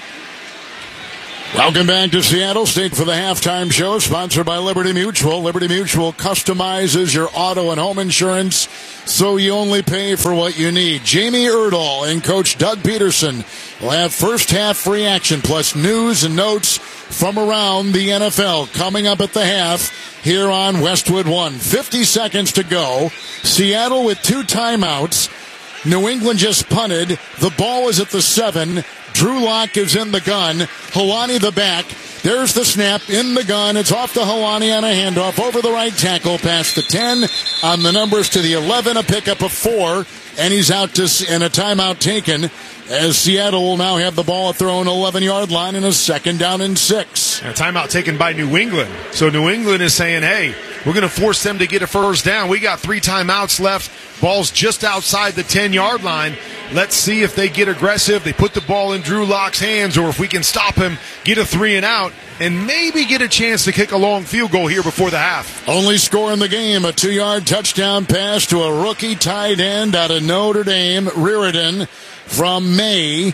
Welcome back to Seattle. Stayed for the halftime show, sponsored by Liberty Mutual. Liberty Mutual customizes your auto and home insurance so you only pay for what you need. Jamie Erdahl and Coach Doug Peterson will have first half reaction plus news and notes from around the NFL coming up at the half here on Westwood One. 50 seconds to go. Seattle with 2 timeouts. New England just punted. The ball is at the 7. Drew Lock is in the gun. Helani the back. There's the snap in the gun. It's off to Helani on a handoff over the right tackle past the 10 on the numbers to the 11, a pickup of 4, and he's out and a timeout taken as Seattle will now have the ball at their own 11-yard line in a 2nd down and 6. A timeout taken by New England. So New England is saying, hey, we're going to force them to get a first down. We got 3 timeouts left. Ball's just outside the 10-yard line. Let's see if they get aggressive. They put the ball in Drew Lock's hands, or if we can stop him, get a 3 and out, and maybe get a chance to kick a long field goal here before the half. Only score in the game, a 2-yard touchdown pass to a rookie tight end out of Notre Dame, Reardon from May.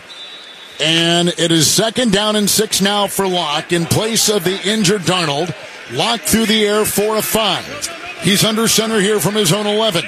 And it is 2nd down and 6 now for Locke in place of the injured Darnold. Locke through the air for a 5. He's under center here from his own 11.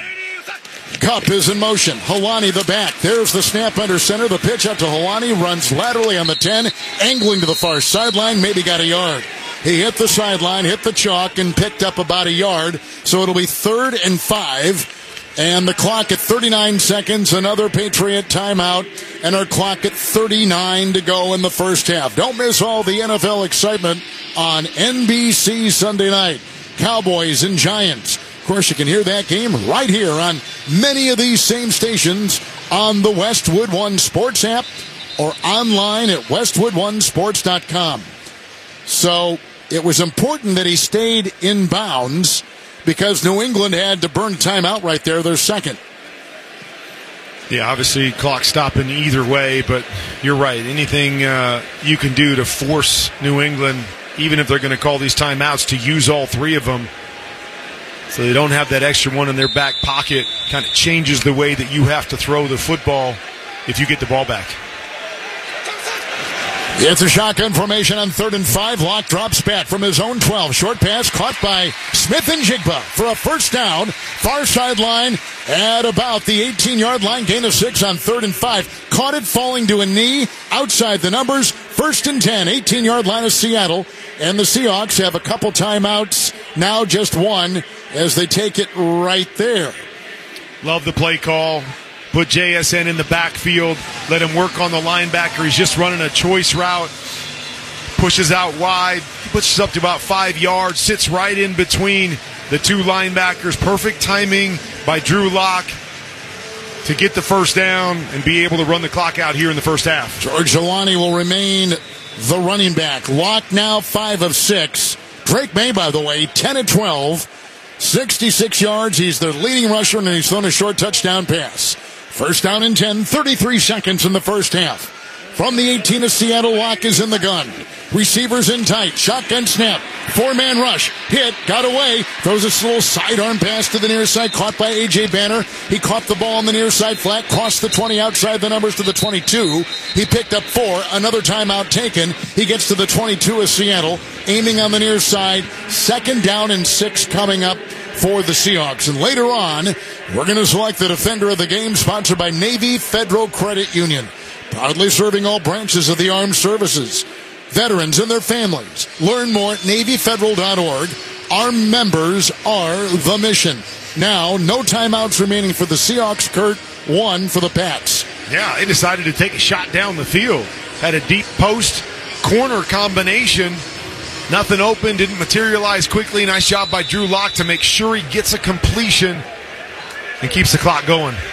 Kupp is in motion. Helani the back. There's the snap under center. The pitch out to Helani. Runs laterally on the 10. Angling to the far sideline. Maybe got a yard. He hit the sideline, hit the chalk, and picked up about a yard. So it'll be 3rd and 5. And the clock at 39 seconds. Another Patriot timeout. And our clock at 39 to go in the first half. Don't miss all the NFL excitement on NBC Sunday night. Cowboys and Giants. Of course, you can hear that game right here on many of these same stations on the Westwood One Sports app or online at westwoodonesports.com. So it was important that he stayed in bounds because New England had to burn timeout right there, their 2nd. Yeah, obviously clock stopping either way, but you're right. Anything you can do to force New England, even if they're going to call these timeouts, to use all 3 of them, so they don't have that extra one in their back pocket, kind of changes the way that you have to throw the football if you get the ball back. It's a shotgun formation on 3rd and 5. Locke drops back from his own 12. Short pass caught by Smith and Jigba for a first down. Far sideline at about the 18-yard line. Gain of 6 on 3rd and 5. Caught it falling to a knee. Outside the numbers. 1st and 10. 18-yard line of Seattle. And the Seahawks have a couple timeouts. Now just 1 as they take it right there. Love the play call. Put JSN in the backfield. Let him work on the linebacker. He's just running a choice route. Pushes out wide. Pushes up to about 5 yards. Sits right in between the 2 linebackers. Perfect timing by Drew Lock to get the first down and be able to run the clock out here in the first half. George Helani will remain the running back. Lock now 5 of 6. Drake May, by the way, 10 of 12. 66 yards. He's the leading rusher, and he's thrown a short touchdown pass. First down and 10, 33 seconds in the first half. From the 18 of Seattle, Locke is in the gun. Receivers in tight. Shotgun snap. 4-man rush. Hit. Got away. Throws a little sidearm pass to the near side. Caught by A.J. Banner. He caught the ball on the near side flat. Crossed the 20 outside the numbers to the 22. He picked up 4. Another timeout taken. He gets to the 22 of Seattle. Aiming on the near side. 2nd down and 6 coming up for the Seahawks. And later on, we're going to select the defender of the game, sponsored by Navy Federal Credit Union. Proudly serving all branches of the armed services, veterans and their families. Learn more at NavyFederal.org. Our members are the mission. Now, no timeouts remaining for the Seahawks. Kurt, 1 for the Pats. Yeah, they decided to take a shot down the field. Had a deep post corner combination. Nothing open, didn't materialize quickly. Nice job by Drew Lock to make sure he gets a completion and keeps the clock going.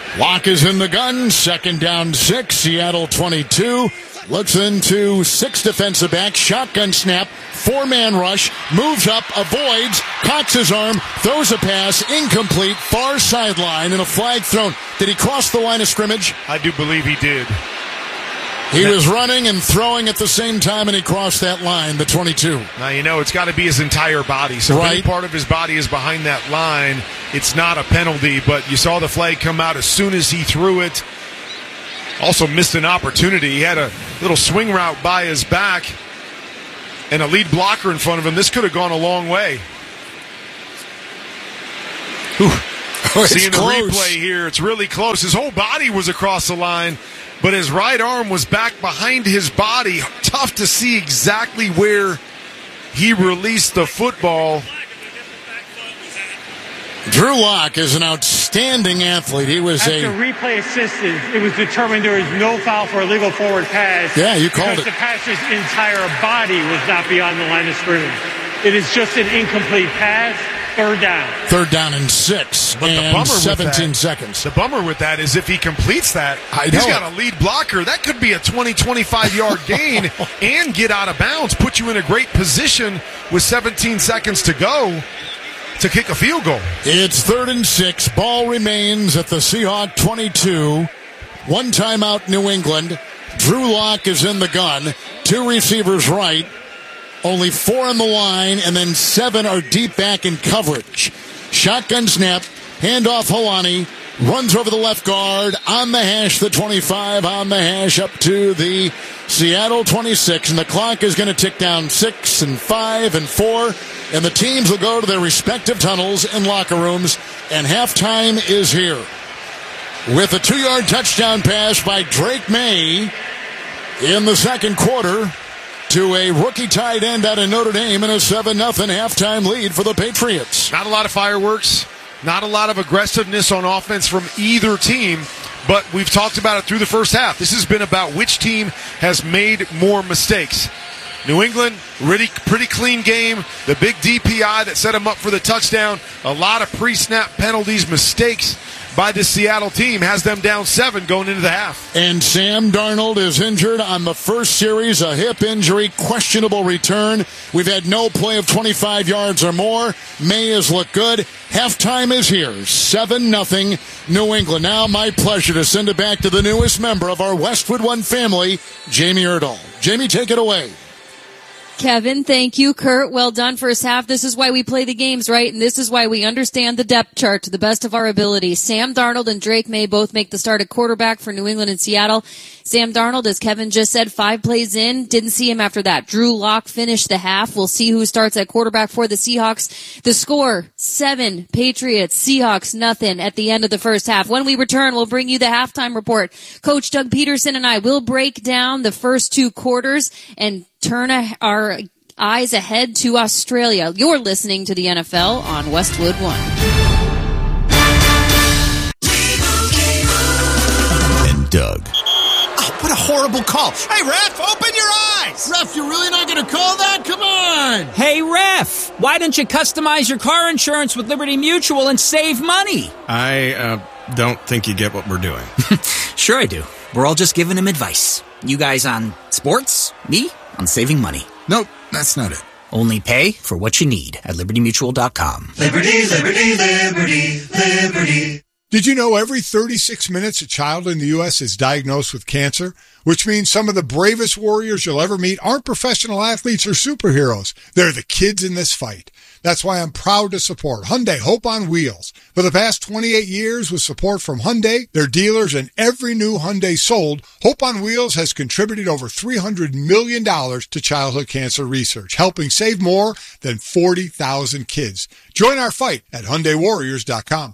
Locke is in the gun. Second down 6. Seattle 22. Looks into 6 defensive backs. Shotgun snap. 4-man rush. Moves up. Avoids. Cocks his arm. Throws a pass. Incomplete. Far sideline and a flag thrown. Did he cross the line of scrimmage? I do believe he did. He was running and throwing at the same time, and he crossed that line, the 22. Now, it's got to be his entire body. So if any part of his body is behind that line, it's not a penalty. But you saw the flag come out as soon as he threw it. Also missed an opportunity. He had a little swing route by his back and a lead blocker in front of him. This could have gone a long way. Seeing the replay here, it's really close. His whole body was across the line, but his right arm was back behind his body. Tough to see exactly where he released the football. Drew Locke is an outstanding athlete. He was After replay assistance, it was determined there was no foul for a legal forward pass. Yeah, you called it. Because the passer's entire body was not beyond the line of scrimmage. It is just an incomplete pass. Third down. Third down and 6. But and the bummer 17 seconds. The bummer with that is if he completes that, he's got a lead blocker. That could be a 20, 25-yard gain and get out of bounds, put you in a great position with 17 seconds to go to kick a field goal. It's 3rd and 6. Ball remains at the Seahawk 22. 1 timeout, New England. Drew Locke is in the gun. 2 receivers right. Only 4 on the line, and then 7 are deep back in coverage. Shotgun snap, handoff Holani, runs over the left guard, on the hash, the 25, on the hash up to the Seattle 26, and the clock is going to tick down 6 and 5 and 4, and the teams will go to their respective tunnels and locker rooms, and halftime is here. With a 2-yard touchdown pass by Drake May in the second quarter, to a rookie tight end out of Notre Dame and a 7-0 halftime lead for the Patriots. Not a lot of fireworks, not a lot of aggressiveness on offense from either team, but we've talked about it through the first half. This has been about which team has made more mistakes. New England, pretty clean game. The big DPI that set them up for the touchdown. A lot of pre-snap penalties, mistakes by the Seattle team has them down 7 going into the half. And Sam Darnold is injured on the first series, a hip injury, questionable return. We've had no play of 25 yards or more. May has looked good. Halftime is here, 7-0 New England. Now my pleasure to send it back to the newest member of our Westwood One family, Jamie Erdahl. Jamie, take it away. Kevin, thank you. Kurt, well done first half. This is why we play the games, right? And this is why we understand the depth chart to the best of our ability. Sam Darnold and Drake May both make the start at quarterback for New England and Seattle. Sam Darnold, as Kevin just said, 5 plays in. Didn't see him after that. Drew Locke finished the half. We'll see who starts at quarterback for the Seahawks. The score, 7, Patriots, Seahawks, nothing at the end of the first half. When we return, we'll bring you the halftime report. Coach Doug Peterson and I will break down the first 2 quarters and turn our eyes ahead to Australia. You're listening to the NFL on Westwood One. And Doug. Oh, what a horrible call. Hey, ref, open your eyes. Ref, you're really not going to call that? Come on. Hey, ref, why don't you customize your car insurance with Liberty Mutual and save money? I don't think you get what we're doing. Sure I do. We're all just giving him advice. You guys on sports, me on saving money. Nope, that's not it. Only pay for what you need at LibertyMutual.com. Liberty, liberty, liberty, liberty. Did you know every 36 minutes a child in the U.S. is diagnosed with cancer? Which means some of the bravest warriors you'll ever meet aren't professional athletes or superheroes. They're the kids in this fight. That's why I'm proud to support Hyundai Hope on Wheels. For the past 28 years, with support from Hyundai, their dealers, and every new Hyundai sold, Hope on Wheels has contributed over $300 million to childhood cancer research, helping save more than 40,000 kids. Join our fight at HyundaiWarriors.com.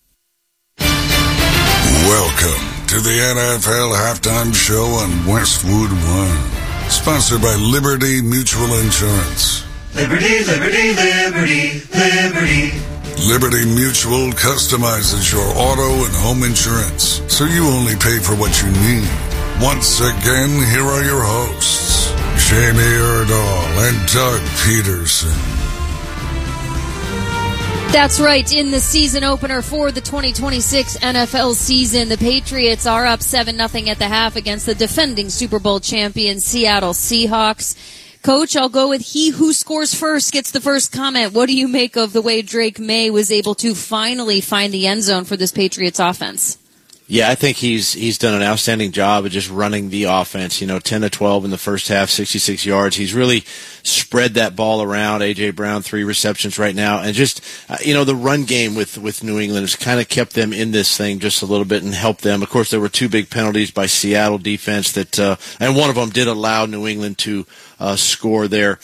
Welcome to the NFL Halftime Show on Westwood One, sponsored by Liberty Mutual Insurance. Liberty, liberty, liberty, liberty. Liberty Mutual customizes your auto and home insurance, so you only pay for what you need. Once again, here are your hosts, Jamie Erdahl and Doug Peterson. That's right. In the season opener for the 2026 NFL season, the Patriots are up 7-0 at the half against the defending Super Bowl champion Seattle Seahawks. Coach, I'll go with he who scores first gets the first comment. What do you make of the way Drake May was able to finally find the end zone for this Patriots offense? Yeah, I think he's done an outstanding job of just running the offense. 10-12 in the first half, 66 yards. He's really spread that ball around. A.J. Brown, 3 receptions right now. And just, the run game with New England has kind of kept them in this thing just a little bit and helped them. Of course, there were 2 big penalties by Seattle defense that, and one of them did allow New England to score there,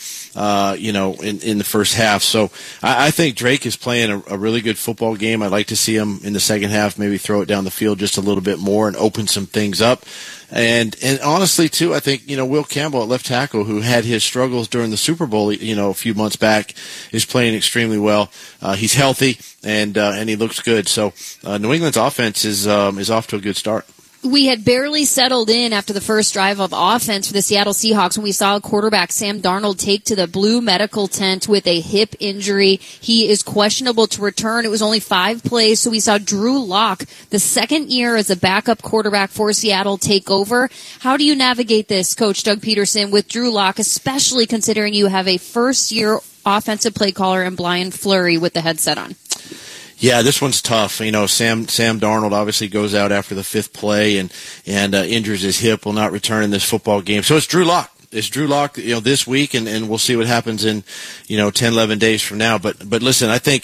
in the first half. So I think Drake is playing a really good football game. I'd like to see him in the second half maybe throw it down the field just a little bit more and open some things up. And honestly, too, I think, Will Campbell at left tackle, who had his struggles during the Super Bowl, a few months back, is playing extremely well. He's healthy and he looks good. So New England's offense is off to a good start. We had barely settled in after the first drive of offense for the Seattle Seahawks when we saw quarterback Sam Darnold take to the blue medical tent with a hip injury. He is questionable to return. It was only 5 plays, so we saw Drew Lock, the second year as a backup quarterback for Seattle, take over. How do you navigate this, Coach Doug Peterson, with Drew Lock, especially considering you have a first-year offensive play caller in Brian Fleury with the headset on? Yeah, this one's tough. Sam Darnold obviously goes out after the 5th play and injures his hip, will not return in this football game. So it's Drew Lock. This week, and we'll see what happens in, 10, 11 days from now. But listen, I think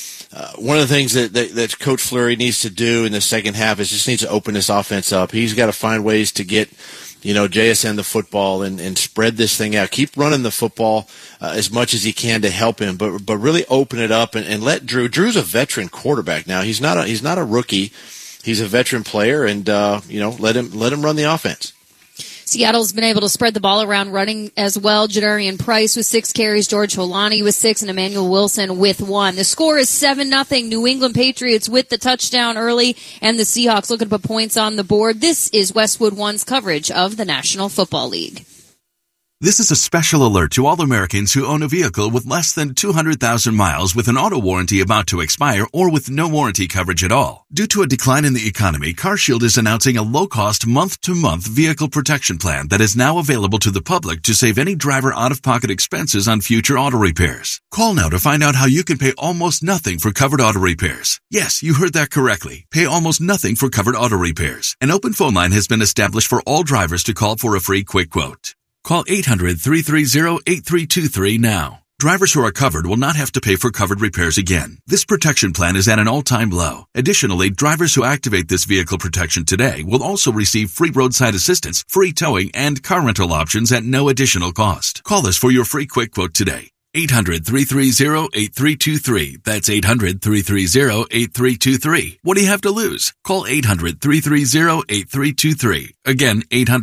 one of the things that Coach Fleury needs to do in the second half is just needs to open this offense up. He's got to find ways to get JSN the football and spread this thing out. Keep running the football as much as he can to help him, but really open it up and let Drew. Drew's a veteran quarterback now. He's not a rookie. He's a veteran player, and let him run the offense. Seattle's been able to spread the ball around running as well. Jadarian Price with 6 carries, George Holani with 6, and Emmanuel Wilson with 1. The score is 7-0. New England Patriots with the touchdown early, and the Seahawks looking to put points on the board. This is Westwood One's coverage of the National Football League. This is a special alert to all Americans who own a vehicle with less than 200,000 miles with an auto warranty about to expire or with no warranty coverage at all. Due to a decline in the economy, CarShield is announcing a low-cost month-to-month vehicle protection plan that is now available to the public to save any driver out-of-pocket expenses on future auto repairs. Call now to find out how you can pay almost nothing for covered auto repairs. Yes, you heard that correctly. Pay almost nothing for covered auto repairs. An open phone line has been established for all drivers to call for a free quick quote. Call 800-330-8323 now. Drivers who are covered will not have to pay for covered repairs again. This protection plan is at an all-time low. Additionally, drivers who activate this vehicle protection today will also receive free roadside assistance, free towing, and car rental options at no additional cost. Call us for your free quick quote today. 800-330-8323. That's 800-330-8323. What do you have to lose? Call 800-330-8323. Again,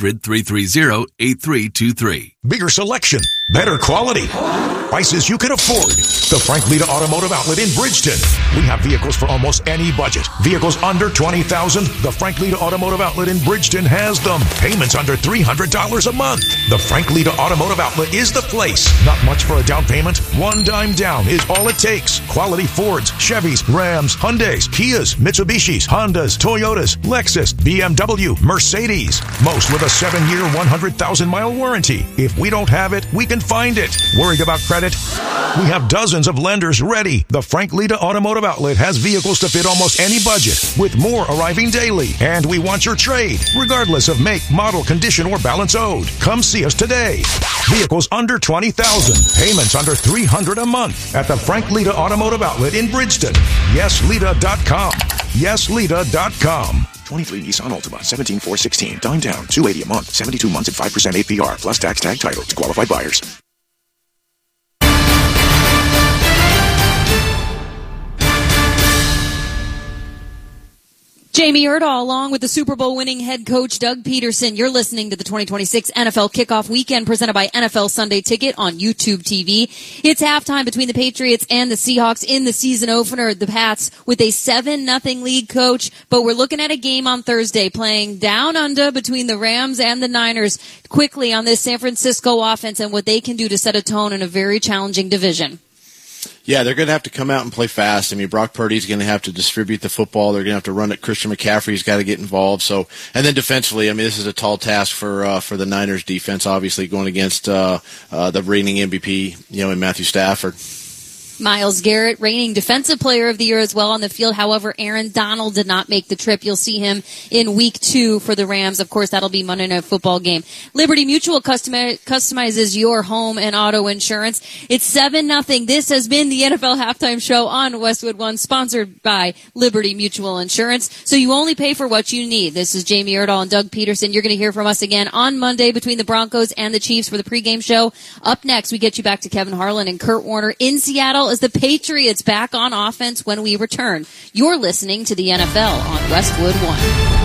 800-330-8323. Bigger selection, better quality, prices you can afford. The Frank Lita Automotive Outlet in Bridgeton. We have vehicles for almost any budget. Vehicles under $20,000. The Frank Lita Automotive Outlet in Bridgeton has them. Payments under $300 a month. The Frank Lita Automotive Outlet is the place. Not much for a down payment. $1 down is all it takes. Quality Fords, Chevys, Rams, Hyundais, Kias, Mitsubishis, Hondas, Toyotas, Lexus, BMW, Mercedes. Most with a 7-year, 100,000-mile warranty. If we don't have it, we can find it. Worried about credit? We have dozens of lenders ready. The Frank Lita Automotive Outlet has vehicles to fit almost any budget, with more arriving daily. And we want your trade, regardless of make, model, condition, or balance owed. Come see us today. Vehicles under $20,000. Payments under $300 a month at the Frank Lita Automotive Outlet in Bridgeton. YesLita.com. YesLita.com. 23 Nissan Altima, 17,416. Dime down, $280 a month, 72 months at 5% APR, plus tax tag title to qualified buyers. Jamie Erdahl, along with the Super Bowl winning head coach Doug Peterson. You're listening to the 2026 NFL Kickoff Weekend presented by NFL Sunday Ticket on YouTube TV. It's halftime between the Patriots and the Seahawks in the season opener. The Pats with a 7-0 lead, coach, but we're looking at a game on Thursday playing down under between the Rams and the Niners quickly on this San Francisco offense and what they can do to set a tone in a very challenging division. Yeah, they're going to have to come out and play fast. I mean, Brock Purdy's going to have to distribute the football. They're going to have to run it. Christian McCaffrey's got to get involved. So, and then defensively, I mean, this is a tall task for the Niners defense, obviously going against the reigning MVP, in Matthew Stafford. Myles Garrett, reigning Defensive Player of the Year as well on the field. However, Aaron Donald did not make the trip. You'll see him in Week 2 for the Rams. Of course, that'll be Monday Night Football game. Liberty Mutual customizes your home and auto insurance. It's 7-0. This has been the NFL Halftime Show on Westwood One, sponsored by Liberty Mutual Insurance. So you only pay for what you need. This is Jamie Erdahl and Doug Peterson. You're going to hear from us again on Monday between the Broncos and the Chiefs for the pregame show. Up next, we get you back to Kevin Harlan and Kurt Warner in Seattle as the Patriots back on offense when we return. You're listening to the NFL on Westwood One.